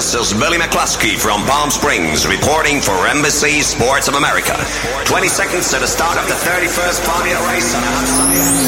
This is Billy McCluskey from Palm Springs reporting for Embassy Sports of America. 20 seconds to the start of the 31st Formula race on